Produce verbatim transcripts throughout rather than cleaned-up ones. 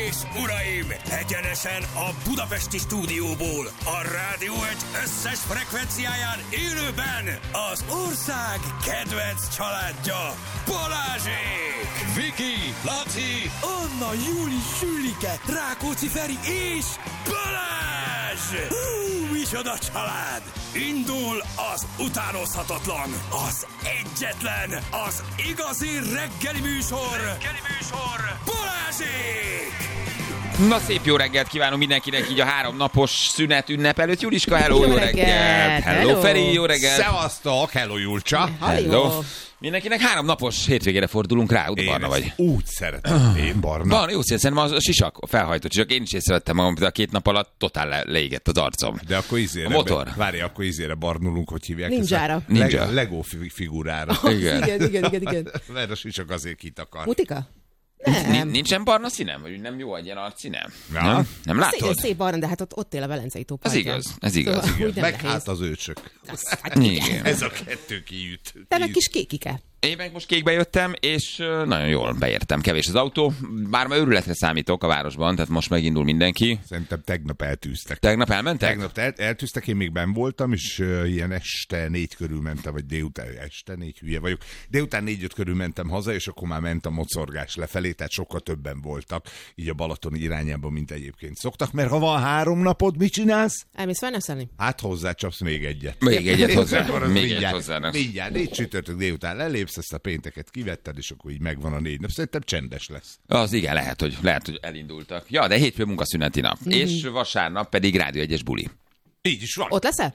és uraim, egyenesen a budapesti stúdióból, a Rádió egy összes frekvenciáján élőben az ország kedvenc családja, Balázsék! Viki, Laci, Anna, Júli, Sülike, Rákóczi Feri és Balázs! Hú, micsoda család! Indul az utánozhatatlan, az egyetlen, az igazi reggeli műsor, reggeli műsor, Balázsék! Na szép jó reggelt kívánunk mindenkinek így a három napos szünet ünnep előtt. Juliska, hello, jó, jó reggelt! reggelt. Hello, hello, Feri, jó reggelt! Szevasztok, hello, Julcsa! Hello! Mindenkinek három napos hétvégére fordulunk rá, úgy Barna vagy. Úgy szeretem, én Barna. Barna, jó szépen, szerintem a sisak, a felhajtott sisak, én is észrevettem magam, de a két nap alatt totál le, leégett az arcom. De akkor izére, a motor. Várj, akkor izére barnulunk, hogy hívják. Ninjára. Ninja. Leg, Lego figurára. Oh, igen. igen, igen, igen, igen. Mert a sisak azért kitakar. Mutika? Nem. Nincsen barna színem? Vagy nem jó egyen arc színem? Ja. Nem? Nem látod? Szép, szép barna, de hát ott, ott él a Velencei tó Ez igaz, ez igaz. Szóval, igaz. Meg hát az őcsök. Hát igen. Ez a kettő kiüt. Te meg kis kékike. Én meg most kékbe jöttem, és nagyon jól beértem. Kevés az autó, bár ma őrületre számítok a városban, tehát most megindul mindenki. Szerintem tegnap eltűztek. Tegnap elmentek? Tegnap el, eltűztek, én még benn voltam, és uh, ilyen este négy körül mentem, vagy délután, este négy, hülye vagyok. Délután négy-öt körül mentem haza, és akkor már ment a mocorgás lefelé, tehát sokkal többen voltak, így a Balaton irányában, mint egyébként szoktak, mert ha van három napod, mit csinálsz? Elmész felneszelni? Hát hozzácsapsz még egyet. Még egyet hozzá. Még egyet mindjárt, hozzá. mindjárt, négy csütörtök délután lelépsz, ezt a pénteket kivetted, és akkor így megvan a négy nap. Szerintem csendes lesz. Az igen, lehet, hogy, lehet, hogy elindultak. Ja, de hétfő munkaszüneti nap. Mm. És vasárnap pedig Rádió egyes buli. Így is van. Ott leszel?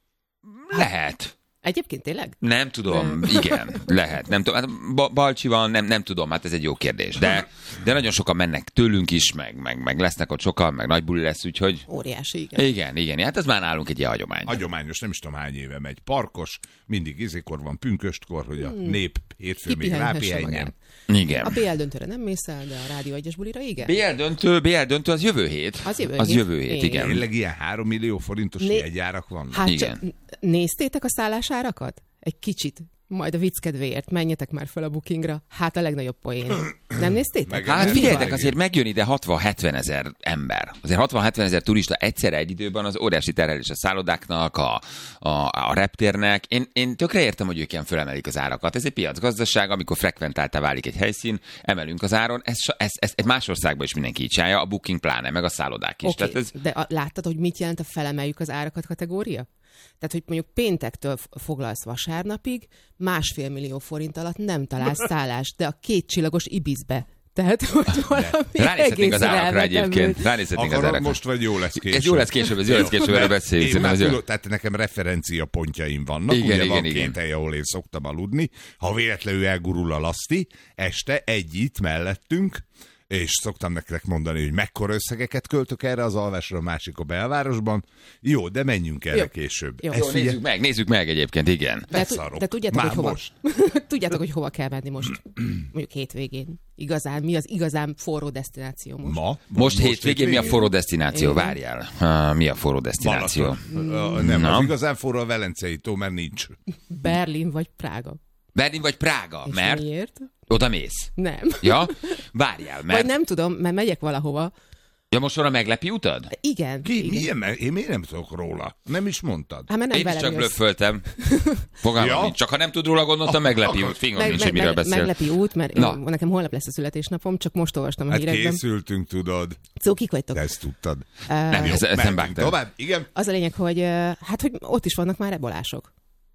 Lehet. Egyébként tényleg? Nem tudom, igen, lehet. Nem tudom, hát ba- Balcsi van, nem, nem tudom, hát ez egy jó kérdés. De, de nagyon sokan mennek tőlünk is, meg, meg, meg lesznek ott sokan, meg nagy buli lesz, úgyhogy... Óriási, igen. Igen, igen, hát ez már nálunk egy ilyen hagyomány. Hagyományos, nem is tudom hány éve megy. Parkos, mindig izékor van, pünköstkor, hogy a hmm. nép hétfő még rápihenjen. Igen. A bé el döntőre nem mész el, de a Rádió egyes bulira igen. bé el döntő, bé el döntő az jövő hét. Az jövő az hét. Jövő hét, igen. Tényleg ilyen három millió forintos né... jegyárak vannak? Hát igen. Csak, néztétek a szállásárakat? Egy kicsit. Majd a vicc kedvéért menjetek már fel a bookingra. Hát a legnagyobb poén. Nem néztétek? Hát figyeljetek, azért megjön ide hatvan-hetven ezer ember. Azért hatvan-hetven ezer turista egyszerre egy időben az óriási terhelés a szállodáknak, a, a, a reptérnek. Én, én tökre értem, hogy ők ilyen fölemelik az árakat. Ez egy piacgazdaság, amikor frekventáltá válik egy helyszín, emelünk az áron. Ez, ez, ez egy más országban is mindenki így csinálja, a booking pláne, meg a szállodák is. Okay, Tehát ez... de a, láttad, hogy mit jelent a felemeljük az árakat kategória? Tehát, hogy mondjuk péntektől foglalsz vasárnapig, másfél millió forint alatt nem találsz szállást, de a kétcsillagos Ibizbe. Tehát, hogy valami ránézhetnénk az árakra egyébként. Ránézhetnénk az árakra. Most vagy jó lesz később. Ez jó lesz később, ez jó lesz később, erről beszéljük. Tehát nekem referencia pontjaim vannak. Igen, ugye igen, van igen. két hely, ahol én szoktam aludni. Ha véletlenül elgurul a laszti, este egy itt mellettünk, és szoktam nektek mondani, hogy mekkora összegeket költök erre az alvásra, a másik a belvárosban. Jó, de menjünk erre jó. később. Jó, jó nézzük meg, nézzük meg egyébként, igen. De, de tudjátok, hogy hova, most. tudjátok, hogy hova kell menni most, mondjuk hétvégén. Igazán, mi az igazán forró destináció most? Ma? Most, most hétvégén mi a forró destináció? Igen. Várjál. Uh, mi a forró destináció? Balaton. Uh, nem, Na? az igazán forró a Velencei tó, mert nincs. Berlin vagy Prága. Berlin vagy Prága? És mert miért? oda mész. Nem. Ja? Várjál, mert... Vagy nem tudom, mert megyek valahova. Ja, most van a meglepi utad? Igen. Ki? igen. Milyen? me- Én miért nem tudok róla? Nem is mondtad. Hát, mert nem Én is velem csak jössz. blöfföltem. Fogalmam Ja? nincs. Csak ha nem tud róla, gondoltam, meglepi út. Fingom Meg, nincs, meg, hogy miről meg, beszél. meglepi út, mert Na. én, nekem holnap lesz a születésnapom, csak most olvastam a Hát hírekben. készültünk, tudod. Cukik vagytok. De ezt tudtad. Nem, Jó, ez, ez nem mehetünk vágtam. tovább. Igen. Az a lényeg, hogy ö, hát, hogy ott is vannak már ebolások.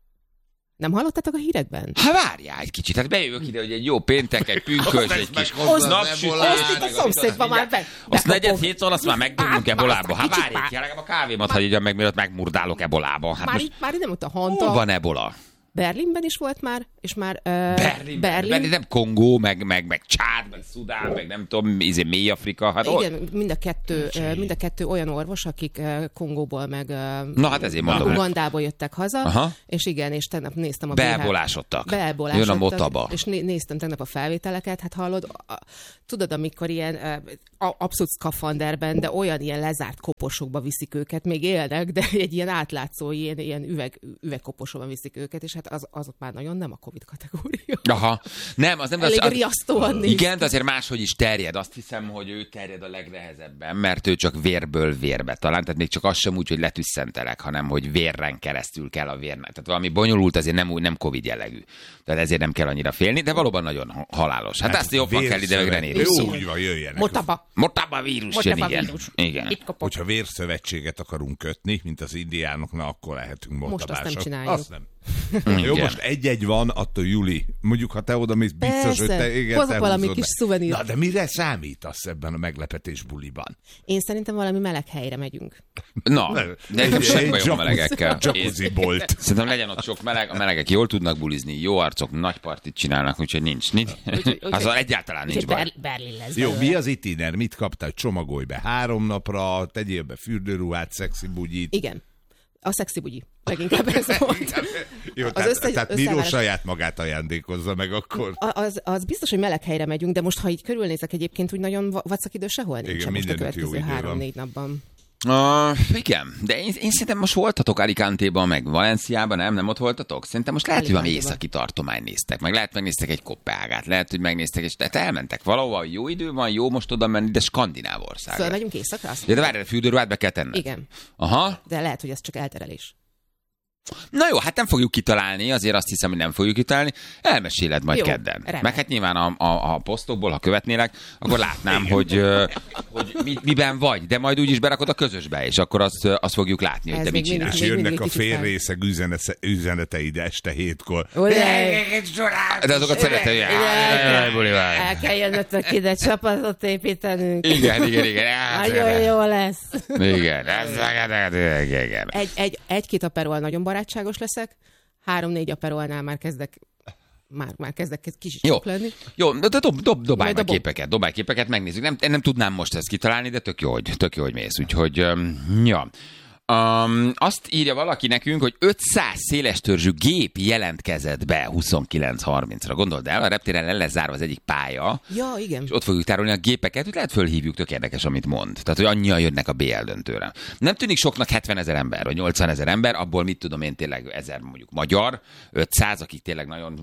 Nem hallottatok a hírekben? Hát várjál egy kicsit, hát bejövök ide, hogy egy jó péntek, egy pünkös, egy kis Azt- napsütés. Azt itt a szomszédban már be. Azt negyed hétszor, azt már megdögünk Hát, ebolába. Hát kicsit várjál, már. ki, legalább a kávémat hagyjam meg, mielőtt megmurdálok ebolába. Hát Már, most itt, már itt nem ott a hol Hanta. van ebola? Berlinben is volt már, és már... Uh, Berlin, Berlin. Berlin, nem Kongó, meg, meg, meg Csád, meg Szudán, meg nem tudom, izé mély Afrika. Hát hol? Igen, mind a, kettő, uh, mind a kettő olyan orvos, akik uh, Kongóból, meg uh, Na hát ezért mondom. Ugandából jöttek haza, Aha. és igen, és tegnap néztem a bé há Beelbolásodtak. Beelbolásodtak. Jön a motaba. És né- néztem tegnap a felvételeket, hát hallod, a, tudod, amikor ilyen uh, abszolút szkafanderben, de olyan ilyen lezárt koposokba viszik őket, még élnek, de egy ilyen átlátszó, ilyen, ilyen üveg, üvegkoposokba viszik őket, és hát az, azok már nagyon nem a Covid kategória. Aha. Nem, az nem... Elég az, riasztóan néz. Igen, de azért máshogy is terjed. Azt hiszem, hogy ő terjed a legnehezebben, mert ő csak vérből vérbe talán, tehát még csak az sem úgy, hogy letüsszentelek, hanem hogy vérren keresztül kell a vérnek. Tehát valami bonyolult, azért nem, nem Covid jellegű. Tehát ezért nem kell annyira félni, de valóban nagyon halálos. Hát, hát ezt jobban kell idevegre nézni. Jó, úgy van, jöjjenek. Motaba. Motaba vírus jön, igen. igen. Hogyha vérszövetséget akarunk kötni, mint az indiánok, na akkor lehetünk motabások. Most azt nem csináljuk. Azt nem. Jó, most egy-egy van, attól Juli. Mondjuk, ha te oda mész, biztos, Persze. hogy te... Igen, hozok te valami húzod kis be. szuvenír. Na, de mire számítasz ebben a meglepetés buliban? Én szerintem valami meleg helyre megyünk. Na, nekem sem bajom a melegekkel. Jacuzzi bolt. Szerintem legyen ott sok meleg, a melegek jól tudnak bulizni, jó arcok, nagy partit csinálnak, úgyhogy nincs. nincs. Azzal egyáltalán nincs baj. Ber- Berlin lesz. Jó, belőle. mi az itiner? Mit kaptál? Csomagolj be három napra, tegyél be fürdőruhát, szexi bugyit. Igen. A szexi bugyi. Leginkább ez volt. Jó, Az tehát, össze- tehát Miró összeállás- saját magát ajándékozza meg akkor. A- Az, az biztos, hogy meleg helyre megyünk, de most, ha így körülnézek egyébként, úgy nagyon va- vacak idő sehol nincs. Igen, most a mindenütt jó következő idő van. három-négy napban. Uh, igen, de én, én szerintem most voltatok Alicante-ban, meg Valenciában, nem? Nem ott voltatok? Szerintem most lehet, hogy valami Alicante-ban. északi tartomány néztek, meg lehet megnéztek egy Kopenhágát, lehet, hogy megnéztek, és tehát elmentek valahova, jó idő van, jó most oda menni, de skandináv ország. Fölmegyünk éjszakra? Azt Ja, de várj, a fürdőruhát be kell tenned. Igen, Aha. de lehet, hogy ez csak elterelés. Na jó, hát nem fogjuk kitalálni, azért azt hiszem, hogy nem fogjuk kitalálni. Elmeséled majd Jó, kedden. remek. Meg hát nyilván a, a, a posztokból, ha követnélek, akkor látnám, hogy, ö, hogy mi, miben vagy, de majd úgyis berakod a közösbe, és akkor azt, azt fogjuk látni, hogy Ez te mit még mindig- csinálsz. És még jönnek mindig a kicsit fel. félrészeg üzenete, üzeneteid este hétkor. De azokat szeretem, hogy jaj, buli van. El kell jönnötök ide, csapatot építenünk. Igen, igen, igen. Nagyon jó lesz. Igen, ez igen. Egy, egy, egy-két aperol nagyon barátságos leszek, három-négy aperolnál már kezdek már, már kezdek kicsit Jó. sok lenni. Jó, de dob, dob, dobálj Majd meg dobom. képeket, dobálj képeket, megnézzük. Nem, nem tudnám most ezt kitalálni, de tök jó, hogy, tök jó, hogy mész. Úgyhogy, um, ja. Um, azt írja valaki nekünk, hogy ötszáz szélestörzsű gép jelentkezett be huszonkilenc harmincra. Gondold el, a reptéren le lesz zárva az egyik pálya, Ja, igen. és ott fogjuk tárolni a gépeket, hogy lehet fölhívjuk, tök érdekes, amit mond. Tehát, hogy annyian jönnek a bé el döntőre. Nem tűnik soknak hetvenezer ember, vagy nyolcvanezer ember, abból mit tudom én tényleg ezer mondjuk magyar, ötszáz, akik tényleg nagyon,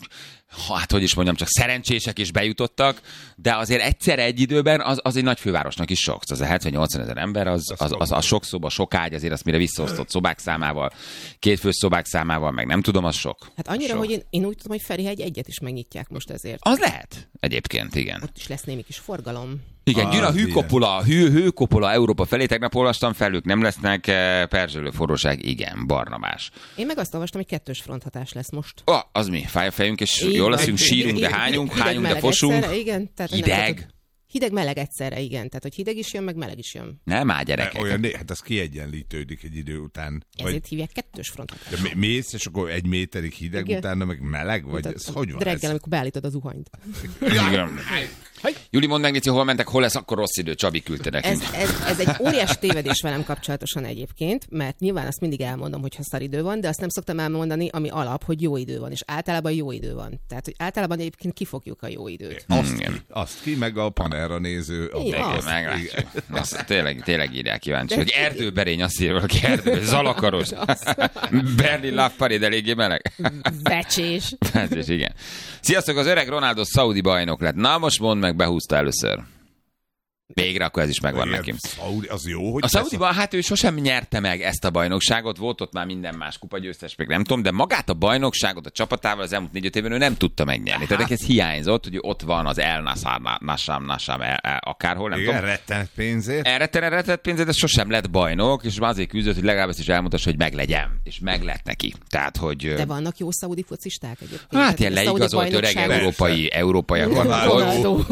hát hogy is mondjam, csak szerencsések és bejutottak, de azért egyszerre egy időben az, az egy nagy fővárosnak is sok. Az a hetven-nyolcvan ezer ember, az, az, az, az sok szoba, sok ágy, azért azt mire visszaosztott szobák számával, kétfős szobák számával, meg nem tudom, az sok. Hát annyira, Sok. hogy én, én úgy tudom, hogy Ferihegy egyet is megnyitják most ezért. Az lehet egyébként, igen. Ott is lesz némi kis forgalom. Igen, Ah, jön a igen. hűkopola, hű, hőkopola Európa felé, tegnap olvastam fel, ők nem lesznek, eh, perzselő forróság, igen, Barnabás. Én meg azt olvastam, hogy kettős fronthatás lesz most. Oh, az mi? Fáj a fejünk, és Így jól van. leszünk, sírunk, de Hideg- hányunk, hideg- hányunk, de meleg fosunk. egyszerre, igen, tehát nem- Hideg? tehát hideg-meleg egyszerre, igen. Tehát, hogy hideg is jön, meg meleg is jön. Nem már gyerekek. Olyan, né- hát az kiegyenlítődik egy idő után. Vagy, Ezért hívják kettős fronthatás. de mé- mész, és akkor egy méterig hideg, Igen. utána meg meleg? Vagy Tehát ez hogy van? de reggel, ez? amikor beállítod az zuhanyt. Igen. Juli, mondd meg, Nici, hol mentek, hol lesz akkor rossz idő, Csabi küldte nekünk. Ez, ez, ez egy óriási tévedés velem kapcsolatosan egyébként, mert nyilván azt mindig elmondom, hogy ha szar idő van, de azt nem szoktam elmondani, ami alap, hogy jó idő van, és általában jó idő van. Tehát, hogy általában egyébként kifogjuk a jó időt. Azt Igen. ki, azt ki, meg a Panera néző. A Igen, azt, azt. Meglátjuk. Azt tényleg, tényleg írják kíváncsi, hogy erdőberény, azt írja valaki, erdő, zalakaros. Berlin Love Parade eléggé meleg. Becsés. Hát és igen. Sziasztok, az öreg Ronaldo szaudi bajnok lett. Na most mondd meg, behúzta először. Végre, akkor ez is megvan Igen, nekem. Szaudi, az jó, hogy A Szaudiban, hát ő sosem nyerte meg ezt a bajnokságot, volt ott már minden más kupagyőztes, még nem tudom, de magát a bajnokságot a csapatával az elmúlt négy-öt évben ő nem tudta megnyerni. Tehát neki ez hiányzott, hogy ott van az El Nassr, Nassam, Nassam, el, el, akárhol, nem igen, tudom. rettenet pénzért. Elretten, elretett pénzért, de sosem lett bajnok, és azért küzdött, hogy legalább ezt is elmutassa, hogy meglegyen. És meg lett neki. Tehát, hogy... De vannak jó szaudi focisták egyébként. Hát ilyen Tehát a szaudi leigazolt öreg bajnokságon- európai, európaiak vannak. Ronaldo.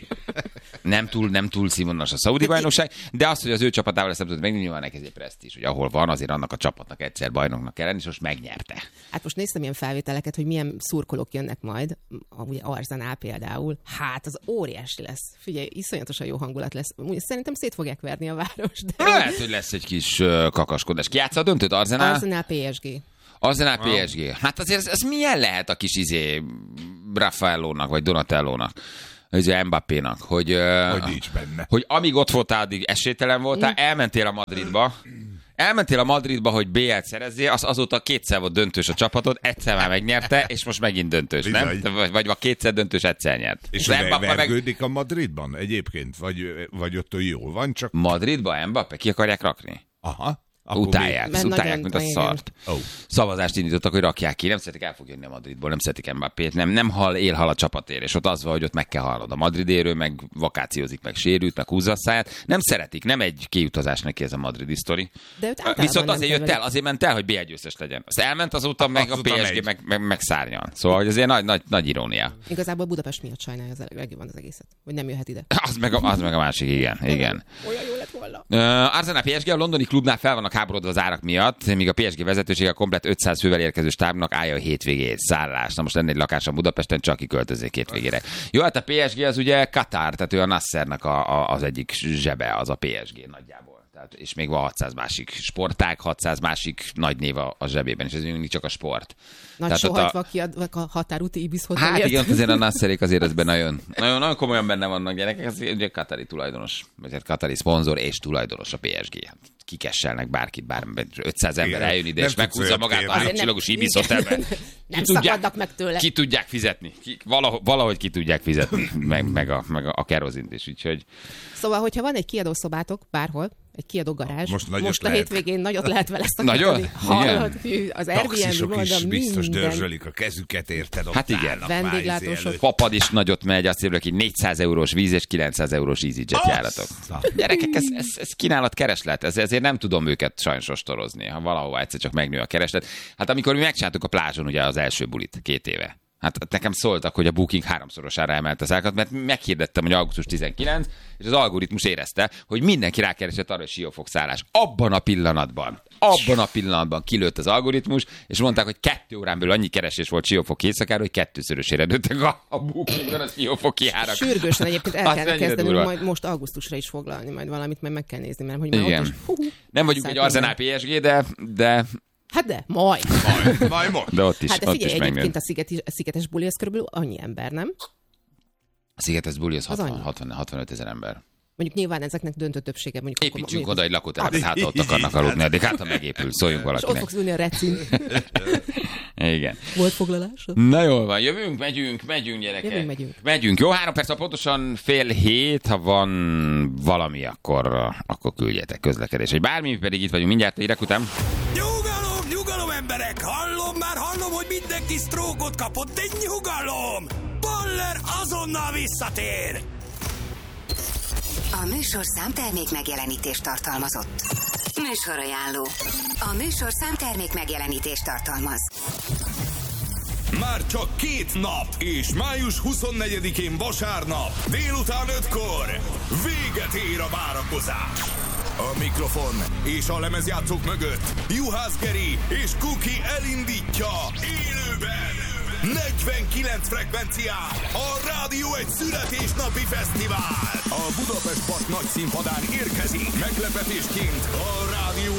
Nem túl, nem túl színvonalas a szaudi bajnokság, de az, hogy az ő csapatával ezt nem tudod megnyerni, nyilván neki ez egy presztízs, hogy ahol van, azért annak a csapatnak egyszer bajnoknak kell lenni, és most megnyerte. Hát most néztem ilyen felvételeket, hogy milyen szurkolók jönnek majd, a- ugye Arzenál például. Hát az óriási lesz. Figyelj, iszonyatosan jó hangulat lesz. Úgy Szerintem szét fogják verni a város. De Lehet, hogy lesz egy kis uh, kakaskodás. Ki játsza a döntőt? Arzenál? Arzenál pé es gé. Arzenál pé es gé. Hát azért ez, ez milyen lehet a kis izé Raffaellónak, vagy Donatellónak, vagy Mbappénak, hogy, uh, Hogy nincs benne. hogy amíg ott voltál, addig esélytelen voltál, elmentél a Madridba, elmentél a Madridba, hogy bé el-t szerezzél, az azóta kétszer volt döntős a csapatod, egyszer már megnyerte, és most megint döntős, nem? Vagy, vagy a kétszer döntős, egyszer nyert. És Mbappé vergődik meg... a Madridban egyébként? Vagy, vagy ott jól van, csak... Madridba Mbappé ki akarják rakni? Aha. Akkor utálják, még... utálják, mint a szart. Oh. Szavazást indítottak, hogy rakják ki. Nem szeretik, el fog jönni a Madridból, nem szeretik Mbappét. Nem, nem hal, él, hal a csapatér, és ott az van, hogy ott meg kell halnod. A Madridéről, meg vakációzik, meg sérült, meg húzza a száját. Nem szeretik, nem egy kiutazás neki ez a madridi sztori. Viszont azért jött el, azért ment el, hogy bé egy győztes legyen. Azt elment azóta, meg azóta a pé es gé meg, meg, meg szárnyal. Szóval, hogy azért nagy, nagy, nagy irónia. Igazából Budapest miatt sajnálja az legjobb az egészet, hogy nem jöhet ide. Az meg a, az meg a másik, igen. igen. Olyan jó lett volna. Uh, Arsenal pé es gé, a londoni klubnál fel vannak háborodva az árak miatt, míg a pé es gé vezetősége a komplet ötszáz fővel érkező stábnak állja a hétvégét szállás. Na most lenne egy lakásom Budapesten, csak kiköltözzék hétvégére. Jó, hát a pé es gé az ugye Katar, tehát ő a Nassernek a, a, az egyik zsebe, az a pé es gé nagyjából. Tehát, és még van hatszáz másik sportág, hatszáz másik nagy név a, a zsebében, és ez mindig csak a sport. Nagy tehát sohajtva a... kiadva a határúti Ibis hotelért. Hát igen, azért a Nasserék azért ezben nagyon, nagyon, nagyon komolyan benne vannak gyerekek, ez ugye katari tulajdonos, vagy katari szponzor és tulajdonos a pé es gé. Hát kikesselnek bárkit, bár ötszáz ember eljön ide, és meghúzza magát a háromcsillagos Ibis hotelben. Nem szakadnak meg tőle. Ki tudják fizetni. Ki, valahogy, valahogy ki tudják fizetni, meg, meg, a, meg a kerozint is, úgyhogy... Szóval, hogyha van egy kiadószobátok bárhol, egy kiadó garázs, most, most a hétvégén nagyot lehet vele szakítani. Nagyon? Hallod, az Airbnb mondom, is biztos minden. dörzsölik a kezüket, érted? Hát igen. Vendéglátósok. Papad is nagyot megy, azt hívják, hogy négyszáz eurós víz és kilencszáz eurós EasyJet járatok. Gyerekek, ez, ez, ez kínálat kereslet, ez, ezért nem tudom őket sajnos ostorozni, ha valahova egyszer csak megnő a kereslet. Hát amikor mi megcsináltuk a plázson ugye az első bulit két éve. Hát nekem szóltak, hogy a Booking háromszorosára emelt az árakat, mert meghirdettem, hogy augusztus tizenkilenc, és az algoritmus érezte, hogy mindenki rákeresett arra, hogy Siófok szállás. Abban a pillanatban, abban a pillanatban kilőtt az algoritmus, és mondták, hogy kettő órán belül annyi keresés volt Siófok éjszakára, hogy kettőszörösére nőttek a, a Bookingon a Siófoki árak. Sürgősen egyébként el kellene kezdenünk majd most augusztusra is foglalni, majd valamit majd meg kell nézni, mert hogy már igen. Ott is, hú, hú, nem vagyunk egy Arsenal pé es gé, de, de hát de, majd. Majd, majd most. De ott is, hát de ott figyelj, is egyébként a, sziget, a szigetes buli, az körülbelül annyi ember, nem? A szigetes buli az, az hatvan, hatvan, hatvanöt ezer ember. Mondjuk nyilván ezeknek döntő többsége. Mondjuk építsünk akkor, oda egy lakótelepet, hát ott akarnak aludni, addig hát ha megépül, szóljunk valakinek. És ott fogsz ülni a recin. Igen. Volt foglalása? Na jól van, jövünk, megyünk, megyünk gyerekek. Jövünk, megyünk. Megyünk. Jó, három perc, pontosan fél hét, ha van valami, akkor, akkor küldjetek közlekedés. Vagy bármi, pedig itt vagyunk mindjárt, hírek után. Nyugalom, nyugalom emberek! Hallom, már hallom, hogy mindenki sztrókot kapott, de nyugalom! Baller azonnal visszatér! A műsorszám termék megjelenítést tartalmazott. Műsorajánló. A műsorszám termék megjelenítést tartalmaz. Már csak két nap, és május huszonnegyedikén vasárnap, délután ötkor véget ér a várakozás. A mikrofon és a lemezjátszók mögött Juhász Geri és Kuki elindítja élőben negyvenkilenc frekvencián a Rádió egy születésnapi fesztivál. A Budapest Park nagy színpadán érkezik meglepetésként a Rádió